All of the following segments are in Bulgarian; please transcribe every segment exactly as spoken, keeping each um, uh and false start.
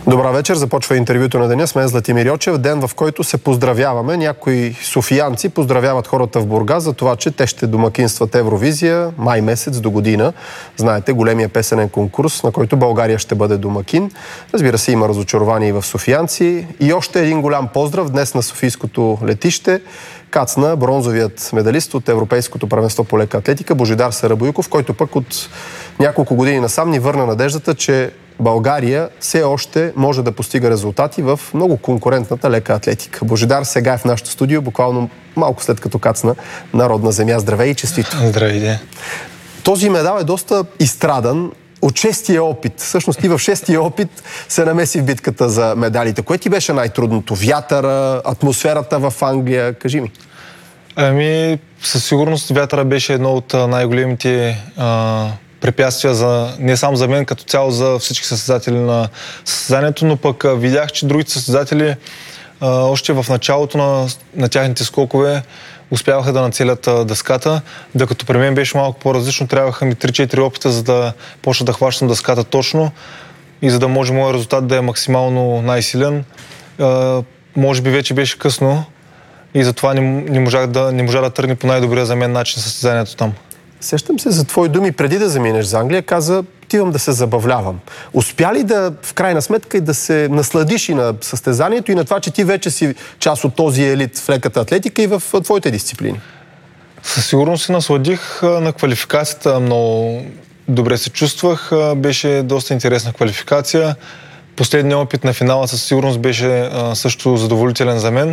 Добра вечер, започва интервюто на деня с мен Златимир Йочев, ден в който се поздравяваме. Някои софиянци поздравяват хората в Бургас за това, че те ще домакинстват Евровизия май месец до година. Знаете, големия песенен конкурс, на който България ще бъде домакин. Разбира се, има разочарование и в софиянци. И още един голям поздрав днес на Софийското летище. Кацна бронзовият медалист от Европейското първенство по лека атлетика Божидар Сарабойков, който пък от няколко години насам ни върна надеждата, че България все още може да постига резултати в много конкурентната лека атлетика. Божидар сега е в нашото студио, буквално малко след като кацна на родна земя. Здравей и честито! Здравей! Този медал е доста изстрадан от шестия опит. Всъщност и в шестия опит се намеси в битката за медалите. Кое ти беше най-трудното? Вятъра, атмосферата в Англия? Кажи ми. Ами, със сигурност вятъра беше едно от най-големите а, препятствия за, не само за мен, като цяло за всички състезатели на състезанието, но пък а, видях, че другите състезатели а, още в началото на, на тяхните скокове успяваха да нацелят а, дъската, докато при мен беше малко по-различно. Трябваха ми три-четири опита, за да почна да хващам дъската точно и за да може моят резултат да е максимално най-силен. А, може би вече беше късно и затова не, не, можах да, не можа да тръгне по най-добрия за мен начин състезанието там. Сещам се за твои думи, преди да заминеш за Англия, каза, отивам да се забавлявам. Успя ли да, в крайна сметка, и да се насладиш и на състезанието, и на това, че ти вече си част от този елит в леката атлетика и в твоите дисциплини? Със сигурност се насладих на квалификацията, много добре се чувствах. Беше доста интересна квалификация. Последният опит на финала със сигурност беше също задоволителен за мен.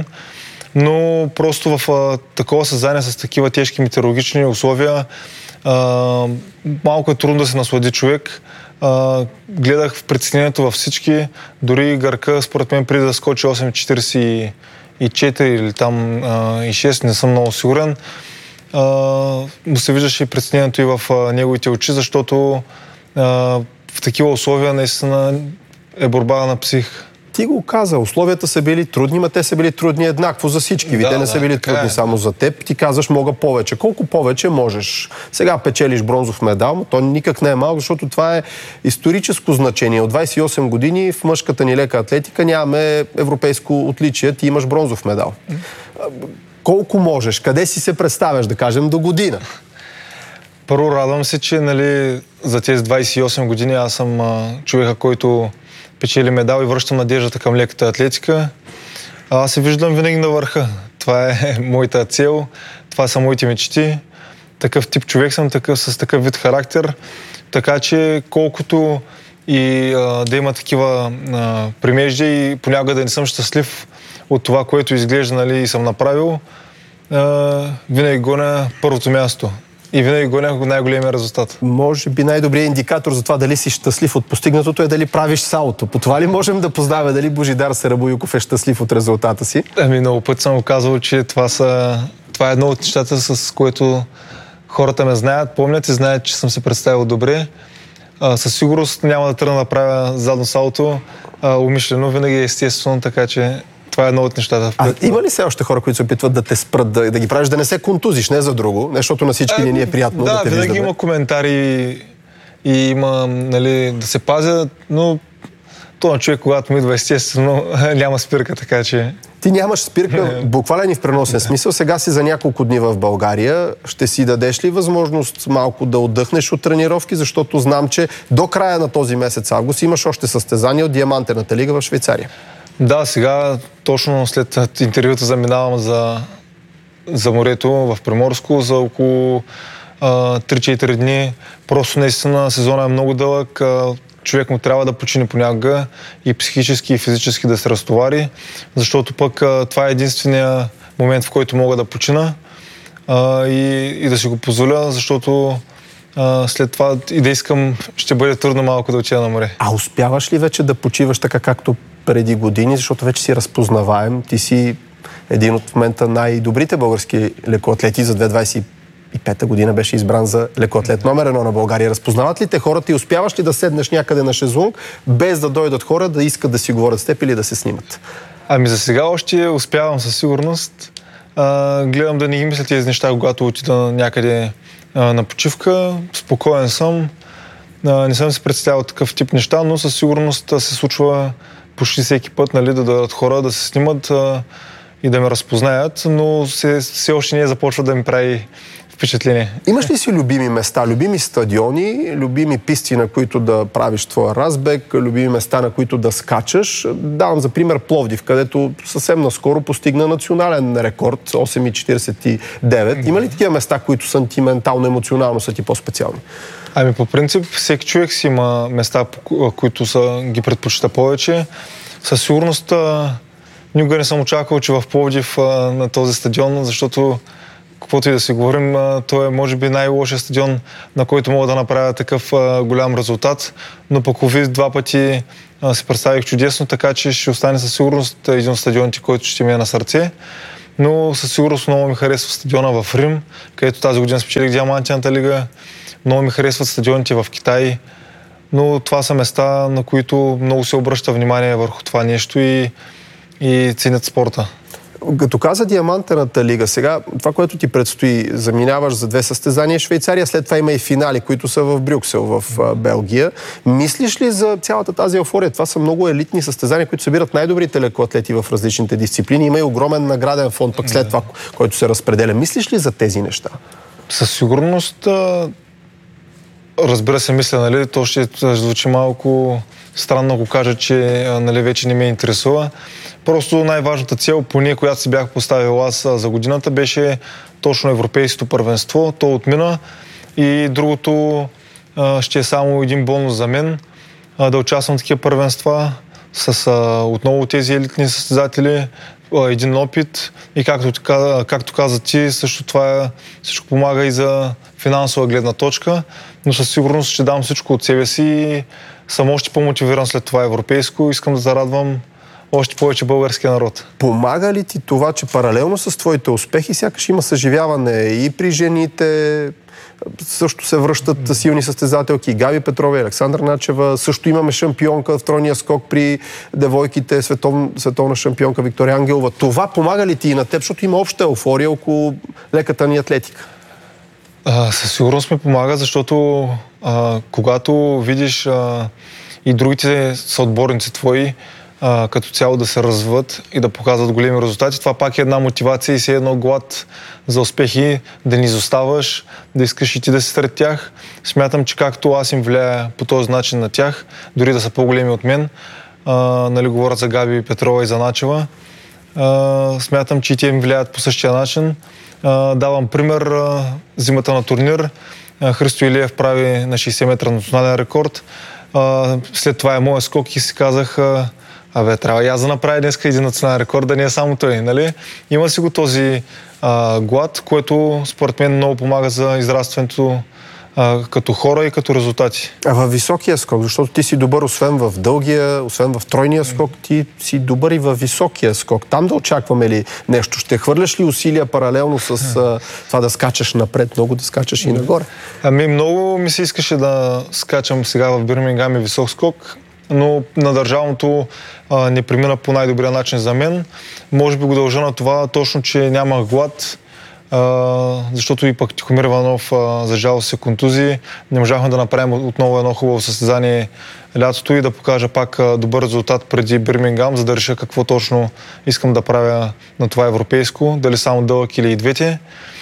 Но просто в а, такова състезание с такива тежки метеорологични условия а, малко е трудно да се наслади човек. А, гледах в притеснението във всички, дори Гърка, според мен, преди да скочи осем четиридесет и четири или там а, и шест, не съм много сигурен, а, му се виждаше и притеснението и в а, неговите очи, защото а, в такива условия наистина е борба на псих. Ти го каза, условията са били трудни, но те са били трудни еднакво за всички. Да, те не да, са били трудни е. само за теб. Ти казваш, мога повече. Колко повече можеш? Сега печелиш бронзов медал, но то никак не е малко, защото това е историческо значение. От двадесет и осем години в мъжката ни лека атлетика нямаме европейско отличие. Ти имаш бронзов медал. Колко можеш? Къде си се представяш, да кажем, до година? Първо, радвам се, че нали, за тези двадесет и осем години аз съм а, човека, който печели медал и връщам надеждата към леката атлетика. Аз се виждам винаги на върха. Това е моята цел, това са моите мечти. Такъв тип човек съм, такъв, с такъв вид характер. Така че колкото и а, да има такива а, примежди и понякога да не съм щастлив от това, което изглежда, нали, и съм направил, а, винаги гоня първото място. И винаги гоня най-големия резултат. Може би най-добрият индикатор за това дали си щастлив от постигнатото е дали правиш салото. По това ли можем да познаваме дали Божидар Сарабойков е щастлив от резултата си? Ами много път съм го казвал, че това, са... това е едно от нещата, с което хората ме знаят, помнят и знаят, че съм се представил добре. А, със сигурност няма да тръгна да правя задно салото а, умишлено, винаги е естествено, така че това е едно от нещата. А има ли все още хора, които се опитват да те спрат, да, да ги правиш, да не се контузиш, не за друго, защото на всички не ни е приятно да, да те виждаме? Да, винаги има коментари и има, нали, да се пазя, но то на човек, когато му идва естествено, няма спирка, така че... Ти нямаш спирка, буквален и в преносен смисъл. Сега си за няколко дни в България. Ще си дадеш ли възможност малко да отдъхнеш от тренировки, защото знам, че до края на този месец август имаш още състезания от Диамантената лига в Швейцария. Да, сега точно след интервюта заминавам за, за морето в Приморско за около а, три-четири дни. Просто наистина сезона е много дълъг. А, човек му трябва да почине понякога и психически и физически да се разтовари, защото пък а, това е единствения момент, в който мога да почина а, и, и да си го позволя, защото а, след това и да искам, ще бъде трудно малко да отида на море. А успяваш ли вече да почиваш така, както преди години, защото вече си разпознаваем. Ти си един от в момента най-добрите български лекоатлети. За две хиляди двадесет и пета година беше избран за лекоатлет номер едно на България. Разпознават ли те хората и успяваш ли да седнеш някъде на шезлонг, без да дойдат хора да искат да си говорят с теб или да се снимат? Ами за сега още успявам със сигурност. А, гледам да не ги мисля тези неща, когато отида някъде а, на почивка. Спокоен съм. А, не съм се представил такъв тип неща, но със сигурност се случва почти всеки път, нали, да дойдат хора, да се снимат а, и да ме разпознаят, но се, все още не е започва да ми прави впечатление. Имаш ли си любими места, любими стадиони, любими писти, на които да правиш твоя разбег, любими места, на които да скачаш? Давам за пример Пловдив, където съвсем наскоро постигна национален рекорд осем четиридесет и девет. Има ли такива места, които сантиментално, емоционално са ти по-специални? Ами по принцип всеки човек си има места, които са, ги предпочита повече. Със сигурност никога не съм очаквал, че в Пловдив на този стадион, защото каквото и да си говорим, той е може би най-лошия стадион, на който мога да направя такъв голям резултат, но пък Лвив два пъти се представих чудесно, така че ще остане със сигурност един от стадионите, който ще ми е на сърце. Но със сигурност много ми харесва стадиона в Рим, където тази година спечелих Диамантената лига. Много ми харесват стадионите в Китай, но това са места, на които много се обръща внимание върху това нещо и, и ценят спорта. Като каза Диамантената лига, сега това, което ти предстои, заминаваш за две състезания в Швейцария, след това има и финали, които са в Брюксел, в Белгия. Мислиш ли за цялата тази еуфория? Това са много елитни състезания, които събират най-добрите лекоатлети в различните дисциплини. Има и огромен награден фонд пък след това, който се разпределя. Мислиш ли за тези неща? Със сигурност, разбира се, мисля, нали, то ще звучи малко странно, ако кажа, че нали, вече не ме интересува. Просто най-важната цел, поне която си бях поставил аз за годината, беше точно европейското първенство. То отмина и другото ще е само един бонус за мен, да участвам в такива първенства с отново тези елитни състезатели, един опит и както, както каза ти, също това всичко помага и за финансова гледна точка, но със сигурност ще дам всичко от себе си и съм още по-мотивиран след това европейско. Искам да зарадвам още повече българския народ. Помага ли ти това, че паралелно с твоите успехи сякаш има съживяване и при жените, също се връщат силни състезателки, Габи Петрова и Александра Начева, също имаме шампионка в тройния скок при девойките, световна, световна шампионка Виктория Ангелова. Това помага ли ти и на теб, защото има обща еуфория около леката ни атлетика? А, със сигурност ми помага, защото а, когато видиш а, и другите съотборници твои а, като цяло да се развиват и да показват големи резултати, това пак е една мотивация и си е едно глад за успехи, да не изоставаш, да искаш и ти да си сред тях. Смятам, че както аз им влияя по този начин на тях, дори да са по-големи от мен, а, нали, говорят за Габи Петрова и за Начева, а, смятам, че и те им влияят по същия начин. Uh, давам пример, uh, зимата на турнир. Uh, Христо Илиев прави на шейсет метра национален рекорд. Uh, след това е моят скок и си казах, uh, абе, трябва и аз да направя днеска един национален рекорд, да не е само той, нали? Има си го този uh, глад, което според мен много помага за израстването uh, като хора и като резултати. А във високия скок, защото ти си добър освен в дългия, освен в тройния скок, ти си добър и във високия скок. Там да очакваме ли нещо? Ще хвърляш ли усилия паралелно с uh, това да скачаш напред, много да скачаш и нагоре? Ами много ми се искаше да скачам сега в Бирмингам и висок скок, но на държавното а, не премина по най-добрия начин за мен. Може би го дължа на това точно, че нямах глад, Uh, защото и пък Тихомир Иванов uh, за жалост се контузи. Не можахме да направим отново едно хубаво състезание лятото и да покажа пак uh, добър резултат преди Бирмингам, за да реша какво точно искам да правя на това европейско, дали само дълъг или и двете.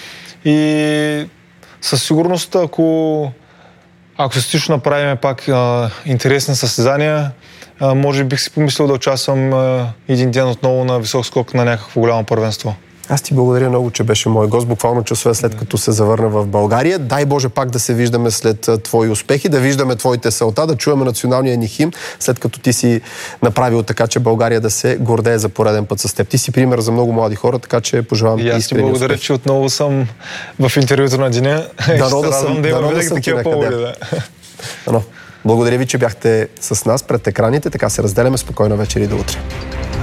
И със сигурност, ако, ако се стично направим пак uh, интересни състезания, uh, може бих си помислил да участвам uh, един ден отново на висок скок на някакво голямо първенство. Аз ти благодаря много, че беше мой гост, буквално часове след като се завърна в България. Дай Боже пак да се виждаме след твои успехи, да виждаме твоите селта, да чуваме националния ни химн, след като ти си направил така, че България да се гордее за пореден път с теб. Ти си пример за много млади хора, така че пожелавам ти искрени успехи. И аз ти благодаря, че отново съм в интервюто на деня. Дано да съм, да има винаги такива поводи. Да. Благодаря ви, че бяхте с нас пред екраните. Така се разделяме. Спокойна вечер и до утре.